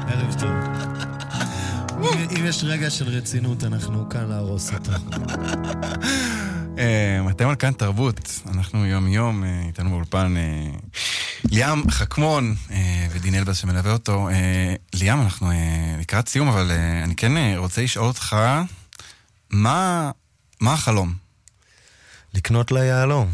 ערב טוב. אם יש רגע של רצינות, אנחנו כאן להרוס אותו. אתם על כאן תרבות, אנחנו יום איתנו באולפן ליאם חכמון ודין אלבז שמלווה אותו. ליאם, אנחנו לקראת סיום, אבל אני כן רוצה לשאול אותך, מה החלום? לקנות ליהלום.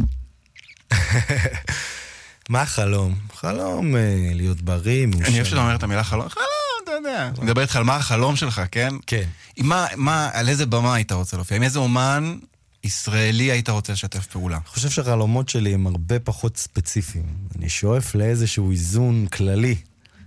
מה החלום? חלום להיות בריא, מאושר. אני אוהב שאתה אומר את המילה חלום. חלום, אתה יודע. אני מדבר איתך על מה החלום שלך, כן? כן. על איזה במה היית רוצה להופיע? עם איזה אומן ישראלי היית רוצה לשתף פעולה? אני חושב שהחלומות שלי הם הרבה פחות ספציפיים. אני שואף לאיזשהו איזון כללי.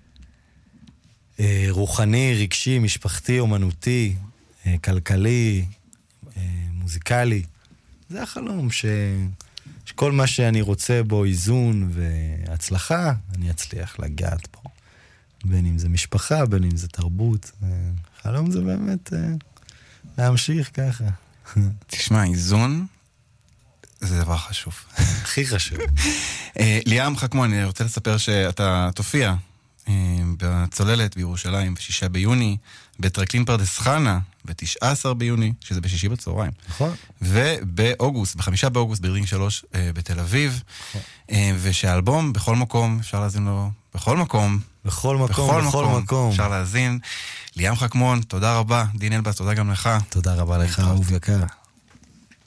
רוחני, רגשי, משפחתי, אומנותי, כלכלי, מוזיקלי. זה החלום שכל מה שאני רוצה בו איזון והצלחה, אני אצליח לגעת בו. בין אם זה משפחה, בין אם זה תרבות. חלום זה באמת להמשיך ככה. תשמע, איזון זה דבר חשוב. הכי חשוב. ליאם חכמון, אני רוצה לספר שאתה תופיע בצוללת בירושלים ב6 ביוני, בטרקלין פרדס חנה ב19 ביוני, שזה ב6 בצהריים. נכון. ובאוגוסט, ב5 באוגוסט ברינג 3 בתל אביב. ושהאלבום בכל מקום, אפשר להזין לו בכל מקום. בכל מקום. אפשר להזין. ליאם חכמון, תודה רבה. דין אלבז, תודה גם לך. תודה רבה לך, אהוב יקר.